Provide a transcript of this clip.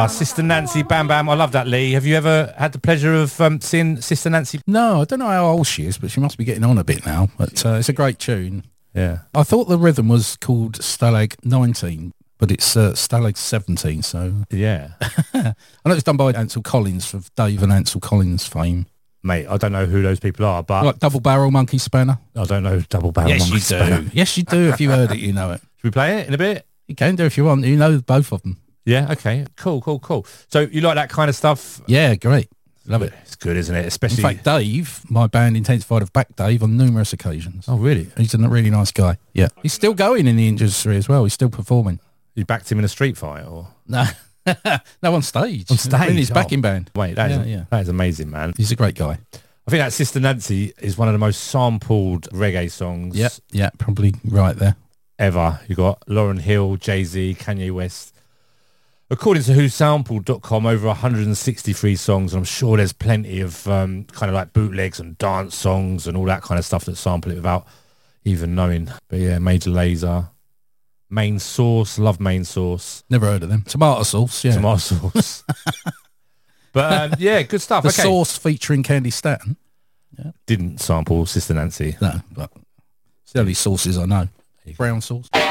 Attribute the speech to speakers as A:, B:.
A: Sister Nancy, Bam Bam. I love that, Lee. Have you ever had the pleasure of seeing Sister Nancy?
B: No, I don't know how old she is, but she must be getting on a bit now. But it's a great tune.
A: Yeah.
B: I thought the rhythm was called Stalag 19, but it's Stalag 17. So
A: yeah.
B: I know it's done by Ansel Collins of Dave and Ansel Collins fame.
A: Mate, I don't know who those people are, but...
B: Like Double Barrel Monkey Spanner?
A: I don't know Double Barrel Monkey Spanner.
B: Yes, you do. If you heard it, you know it.
A: Should we play it in a bit?
B: You can do if you want. You know both of them.
A: Yeah, okay. Cool. So you like that kind of stuff?
B: Yeah, great. Love it.
A: It's good, isn't it? Especially...
B: In fact, Dave, my band Intensified, have backed Dave on numerous occasions.
A: Oh, really?
B: He's a really nice guy. Yeah. He's still going in the industry as well. He's still performing.
A: You backed him in a street fight, or...?
B: No. No, on stage.
A: On stage?
B: In his backing band.
A: Wait, that is amazing, man.
B: He's a great guy.
A: I think that Sister Nancy is one of the most sampled reggae songs.
B: Yeah, probably right there.
A: Ever. You got Lauryn Hill, Jay-Z, Kanye West. According to whosampled.com, over 163 songs, and I'm sure there's plenty of kind of like bootlegs and dance songs and all that kind of stuff that sample it without even knowing. But yeah, Major Lazer, Main Source, love Main Source.
B: Never heard of them. Tomato Sauce, yeah.
A: Tomato Sauce. But yeah, good stuff.
B: The Sauce featuring Candy Staton.
A: Yeah. Didn't sample Sister Nancy.
B: No, but it's the only sauces I know. Brown sauce.